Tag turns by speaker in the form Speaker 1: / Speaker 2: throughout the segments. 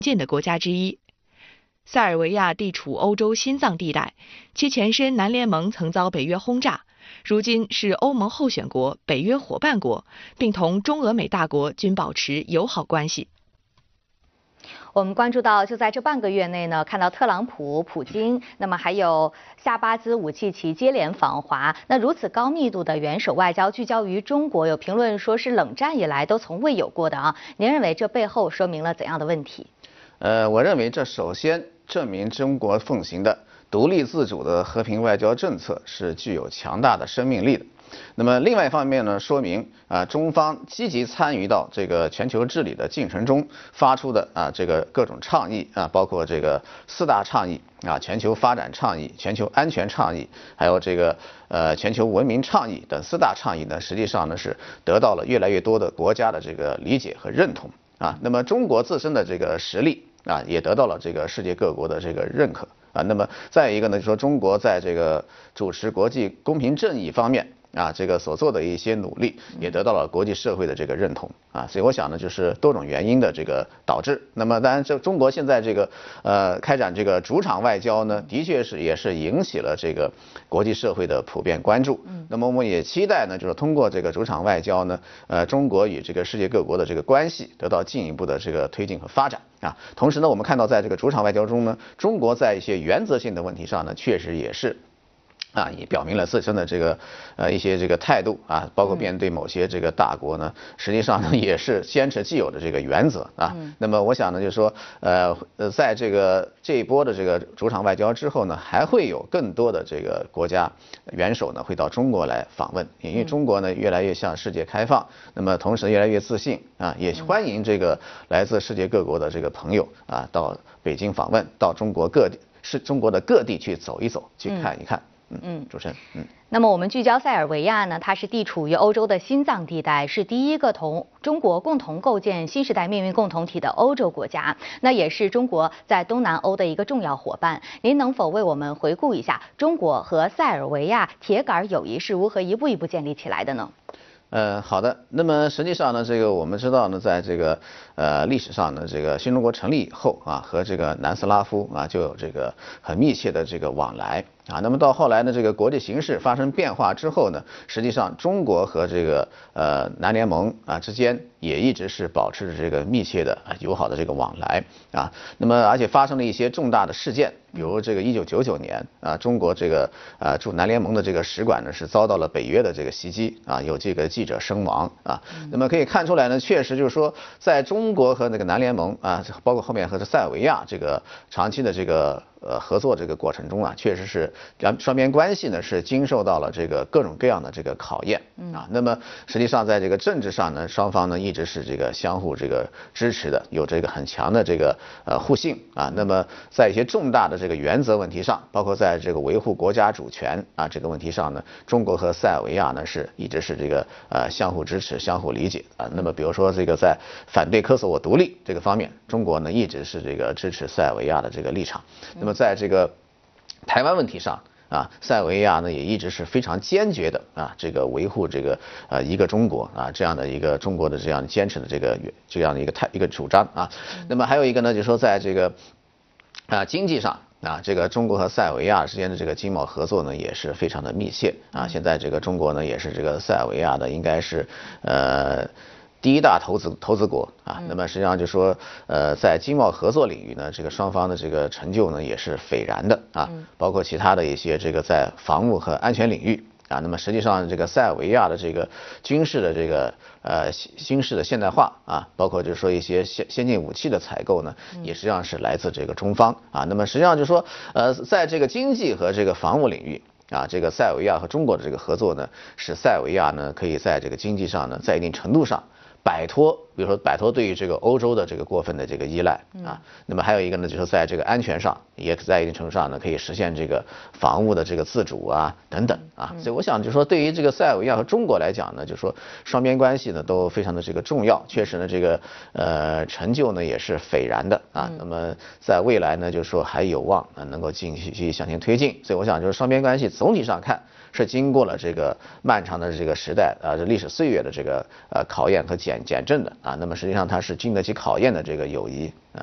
Speaker 1: 近的国家之一。塞尔维亚地处欧洲心脏地带，其前身南联盟曾遭北约轰炸，如今是欧盟候选国、北约伙伴国，并同中俄美大国均保持友好关系。
Speaker 2: 我们关注到，就在这半个月内呢，看到特朗普、普京，那么还有夏巴兹武契奇接连访华。那如此高密度的元首外交聚焦于中国，有评论说是冷战以来都从未有过的啊。您认为这背后说明了怎样的问题？
Speaker 3: 我认为这首先证明中国奉行的独立自主的和平外交政策是具有强大的生命力的。那么另外一方面呢，说明中方积极参与到这个全球治理的进程中发出的这个各种倡议包括这个4大倡议全球发展倡议、全球安全倡议，还有这个全球文明倡议等4大倡议呢，实际上呢是得到了越来越多的国家的这个理解和认同那么中国自身的这个实力也得到了这个世界各国的这个认可那么再一个呢，就说中国在这个主持国际公平正义方面这个所做的一些努力也得到了国际社会的这个认同所以我想呢，就是多种原因的这个导致。那么当然，这中国现在这个开展这个主场外交呢，的确是也是引起了这个国际社会的普遍关注。那么我们也期待呢，就是通过这个主场外交呢，中国与这个世界各国的这个关系得到进一步的这个推进和发展同时呢，我们看到在这个主场外交中呢，中国在一些原则性的问题上呢，确实也是。也表明了自身的这个一些这个态度包括面对某些这个大国呢，实际上呢也是坚持既有的这个原则那么我想呢，就是说在这一波的这个主场外交之后呢，还会有更多的这个国家元首呢会到中国来访问，因为中国呢越来越向世界开放，那么同时越来越自信也欢迎这个来自世界各国的这个朋友到北京访问，到中国的各地去走一走，去看一看。主持人，
Speaker 2: 那么我们聚焦塞尔维亚呢，它是地处于欧洲的心脏地带，是第一个同中国共同构建新时代命运共同体的欧洲国家，那也是中国在东南欧的一个重要伙伴。您能否为我们回顾一下中国和塞尔维亚铁杆友谊是如何一步一步建立起来的呢？
Speaker 3: 好的。那么实际上呢，这个我们知道呢，在这个历史上呢，这个新中国成立以后和这个南斯拉夫就有这个很密切的这个往来那么到后来呢，这个国际形势发生变化之后呢，实际上中国和这个南联盟之间也一直是保持着这个密切的友好的这个往来那么而且发生了一些重大的事件，比如这个1999年中国这个驻南联盟的这个使馆呢是遭到了北约的这个袭击有这个记者身亡那么可以看出来呢，确实就是说在中国和那个南联盟包括后面和塞尔维亚这个长期的这个合作这个过程中确实是双边关系呢是经受到了这个各种各样的这个考验那么实际上在这个政治上呢，双方呢一直是这个相互这个支持的，有这个很强的这个互信那么在一些重大的这个原则问题上，包括在这个维护国家主权这个问题上呢，中国和塞尔维亚呢是一直是这个相互支持、相互理解那么比如说这个在反对科索沃独立这个方面，中国呢一直是这个支持塞尔维亚的这个立场。那么在这个台湾问题上塞尔维亚呢也一直是非常坚决的这个维护这个一个中国这样的一个中国的这样坚持的这样的一个主张那么还有一个呢，就是说在这个经济上这个中国和塞尔维亚之间的这个经贸合作呢也是非常的密切现在这个中国呢也是这个塞尔维亚的应该是第一大投资国那么实际上就说在经贸合作领域呢，这个双方的这个成就呢也是斐然的包括其他的一些这个在防务和安全领域那么实际上这个塞尔维亚的这个军事的这个新式的现代化包括就是说一些先进武器的采购呢，也实际上是来自这个中方那么实际上就是说在这个经济和这个防务领域这个塞尔维亚和中国的这个合作呢，使塞尔维亚呢可以在这个经济上呢，在一定程度上比如说摆脱对于这个欧洲的这个过分的这个依赖那么还有一个呢，就是在这个安全上，也在一定程度上呢，可以实现这个防务的这个自主等等所以我想就是说，对于这个塞尔维亚和中国来讲呢，就是说双边关系呢都非常的这个重要，确实呢这个成就呢也是斐然的那么在未来呢，就是说还有望能够继续向前推进，所以我想就是双边关系总体上看是经过了这个漫长的这个时代这历史岁月的这个考验和检证的那么实际上它是经得起考验的这个友谊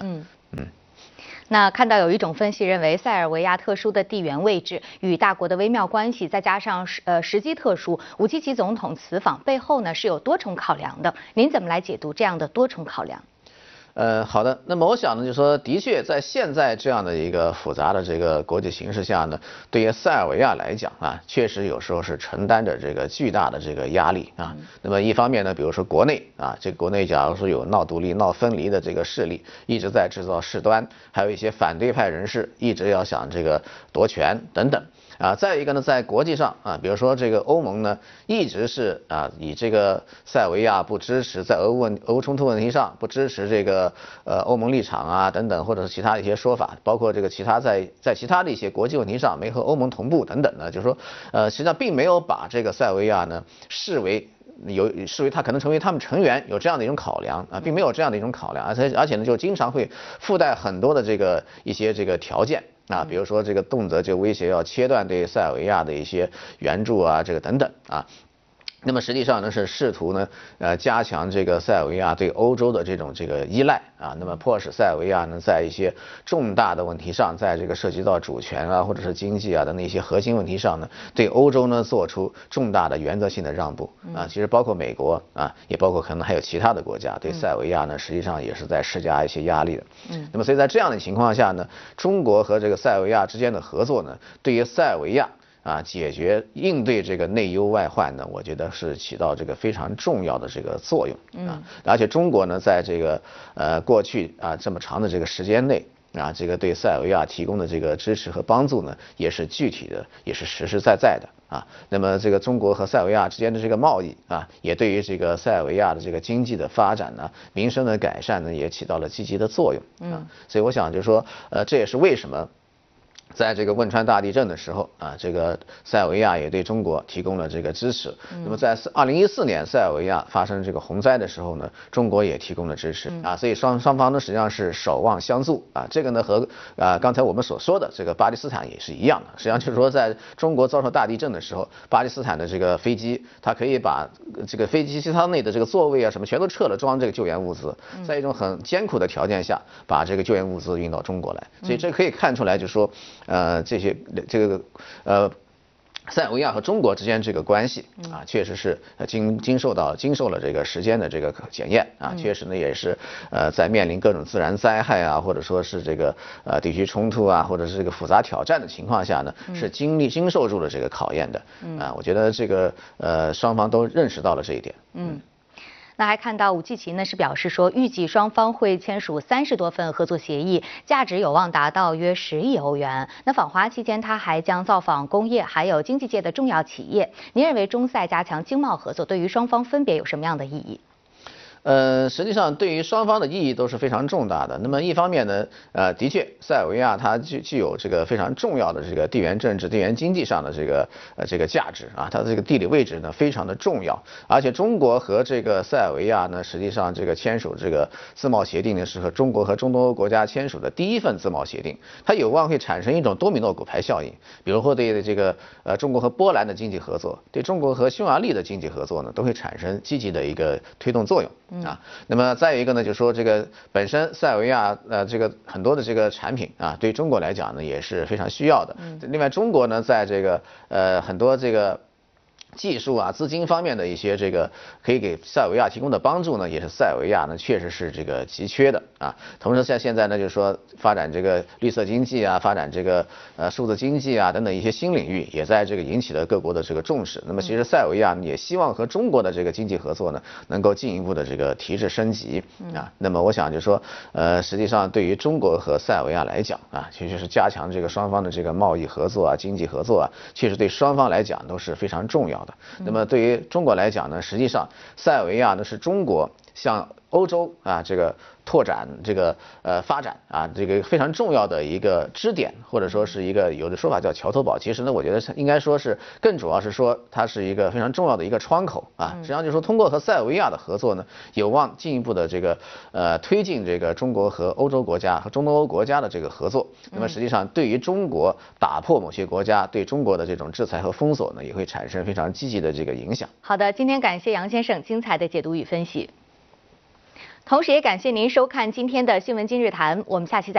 Speaker 2: 那看到有一种分析认为，塞尔维亚特殊的地缘位置与大国的微妙关系，再加上时机特殊，武契奇总统此访背后呢是有多重考量的。您怎么来解读这样的多重考量？
Speaker 3: 好的，那么我想呢，就是说，的确在现在这样的一个复杂的这个国际形势下呢，对于塞尔维亚来讲啊，确实有时候是承担着这个巨大的这个压力啊。那么一方面呢，比如说国内啊，这个国内假如说有闹独立、闹分离的这个势力，一直在制造事端，还有一些反对派人士一直要想这个夺权等等。再一个呢，在国际上啊，比如说这个欧盟呢，一直是以这个塞尔维亚不支持在俄乌冲突问题上不支持这个欧盟立场啊等等，或者是其他一些说法，包括这个其他在其他的一些国际问题上没和欧盟同步等等呢，就是说实际上并没有把这个塞尔维亚呢视为他可能成为他们成员，有这样的一种考量啊，并没有这样的一种考量，而且呢就经常会附带很多的一些条件。比如说这个动辄就威胁要切断对塞尔维亚的一些援助啊，这个等等啊。那么实际上呢是试图呢加强这个塞尔维亚对欧洲的这个依赖啊，那么迫使塞尔维亚呢在一些重大的问题上，在这个涉及到主权啊或者是经济啊的那些核心问题上呢，对欧洲呢做出重大的原则性的让步啊。其实包括美国啊，也包括可能还有其他的国家对塞尔维亚呢实际上也是在施加一些压力的。那么所以在这样的情况下呢，中国和这个塞尔维亚之间的合作呢，对于塞尔维亚解决应对这个内忧外患呢，我觉得是起到这个非常重要的这个作用啊。而且中国呢，在这个过去这么长的这个时间内这个对塞尔维亚提供的这个支持和帮助呢，也是具体的，也是实实在在的啊。那么这个中国和塞尔维亚之间的这个贸易也对于这个塞尔维亚的这个经济的发展呢、民生的改善呢，也起到了积极的作用啊。所以我想就是说，这也是为什么。在这个汶川大地震的时候这个塞尔维亚也对中国提供了这个支持。那么在2014年塞尔维亚发生这个洪灾的时候呢，中国也提供了支持所以双方呢实际上是守望相助这个呢和刚才我们所说的这个巴基斯坦也是一样的。实际上就是说，在中国遭受大地震的时候，巴基斯坦的这个飞机，它可以把这个飞机机舱内的这个座位什么全都撤了，装这个救援物资，在一种很艰苦的条件下，把这个救援物资运到中国来。所以这可以看出来，就是说。塞尔维亚和中国之间这个关系确实是经受了这个时间的这个检验确实呢也是在面临各种自然灾害或者说是这个地区冲突或者是这个复杂挑战的情况下呢，是经受住了这个考验的我觉得这个双方都认识到了这一点。
Speaker 2: 那还看到武契奇呢是表示说，预计双方会签署30多份合作协议，价值有望达到约10亿欧元。那访华期间，他还将造访工业还有经济界的重要企业。您认为中塞加强经贸合作对于双方分别有什么样的意义？
Speaker 3: 实际上对于双方的意义都是非常重大的。那么一方面呢，的确塞尔维亚它具有这个非常重要的这个地缘政治、地缘经济上的这个价值它的这个地理位置呢非常的重要。而且中国和这个塞尔维亚呢，实际上这个签署这个自贸协定呢，是和中国和中东欧国家签署的第一份自贸协定，它有望会产生一种多米诺骨牌效应。比如说对这个中国和波兰的经济合作，对中国和匈牙利的经济合作呢，都会产生积极的一个推动作用。那么再有一个呢，就是说这个本身塞尔维亚这个很多的这个产品对中国来讲呢也是非常需要的。另外中国呢在这个很多这个技术资金方面的一些这个可以给塞尔维亚提供的帮助呢，也是塞尔维亚呢确实是这个急缺的同时现在呢，就是说发展这个绿色经济发展这个数字经济等等一些新领域，也在这个引起了各国的这个重视。那么其实塞尔维亚也希望和中国的这个经济合作呢，能够进一步的这个提质升级那么我想就是说实际上对于中国和塞尔维亚来讲其实是加强这个双方的这个贸易合作经济合作确实对双方来讲都是非常重要的。那么对于中国来讲呢，实际上塞尔维亚呢是中国向欧洲这个拓展这个发展这个非常重要的一个支点，或者说是一个有的说法叫桥头堡。其实呢，我觉得应该说是更主要是说它是一个非常重要的一个窗口实际上就是说通过和塞尔维亚的合作呢，有望进一步的这个推进这个中国和欧洲国家和中东欧国家的这个合作。那么实际上对于中国打破某些国家对中国的这种制裁和封锁呢，也会产生非常积极的这个影响。
Speaker 2: 好的，今天感谢杨先生精彩的解读与分析。 同时也感谢您收看今天的新闻今日谈，我们下期再。